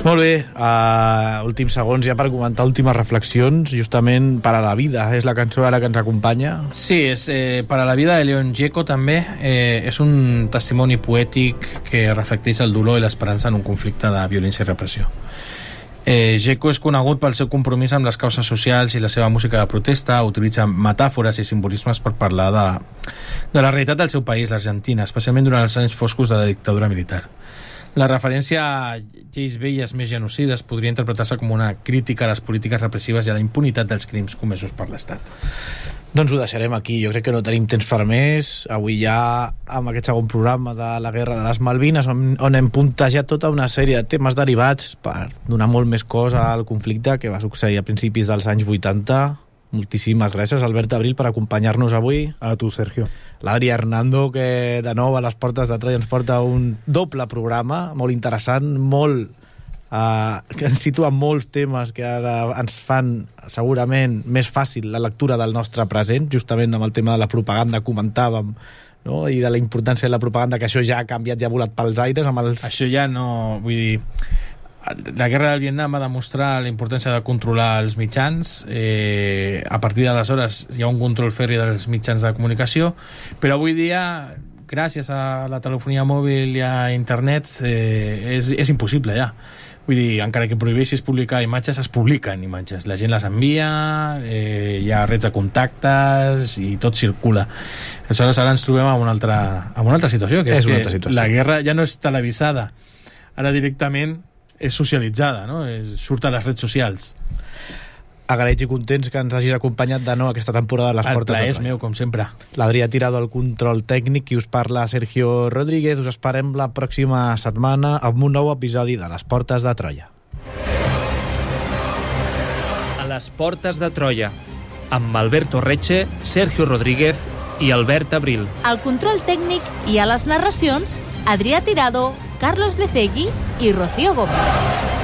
Molt bé, últims segons ja per comentar últimes reflexions, justament Para la vida, és la cançó ara que ens acompanya. Sí, és Para la vida de Leon Gieco també, és un testimoni poètic que reflecteix el dolor i l'esperança en un conflicte de violència i repressió. Gieco és conegut pel seu compromís amb les causes socials i la seva música de protesta, utilitza metàfores i simbolismes per parlar de la realitat del seu país, l'Argentina, especialment durant els anys foscos de la dictadura militar. La referència a lleis velles més genocides podria interpretar-se com una crítica a les polítiques repressives i a la impunitat dels crims comesos per l'Estat. Doncs ho deixarem aquí, jo crec que no tenim temps per més. Avui ja, amb aquest segon programa de la Guerra de les Malvines, on hem puntejat tota una sèrie de temes derivats per donar molt més cos al conflicte que va succeir a principis dels anys 80. Moltíssimes gràcies, Albert Abril, per acompanyar-nos avui. A tu, Sergio. L'Adri Hernando, que de nou a les portes de Troia ens porta un doble programa, molt interessant, que ens situa molts temes que ara ens fan segurament més fàcil la lectura del nostre present, justament amb el tema de la propaganda comentàvem, no? I de la importància de la propaganda, que això ja ha canviat, ja ha volat pels aires amb els... Això ja no... Vull dir, la guerra del Vietnam va demostrar la importància de controlar els mitjans. A partir d'aleshores hi ha un control fèrrei dels mitjans de comunicació, però avui dia, gràcies a la telefonia mòbil i a internet, és impossible ja. Vull dir, encara que prohibeixis publicar imatges, es publiquen imatges, la gent les envia, hi ha redes de contactes i tot circula. Aleshores ara ens trobem en una altra situació, que és que situació. La guerra ja no és televisada, ara directament és socialitzada, no? Surt a les redes socials. Agraïts i contents que ens hagis acompanyat de nou aquesta temporada de les Portes de Troia. El plaer és meu, com sempre. L'Adrià Tirado al control tècnic, qui us parla, Sergio Rodríguez. Us esperem la pròxima setmana amb un nou episodi de les Portes de Troia. A les Portes de Troia, amb Alberto Reche, Sergio Rodríguez i Albert Abril. Al control tècnic i a les narracions, Adrià Tirado, Carlos Lecegui i Rocío Gómez.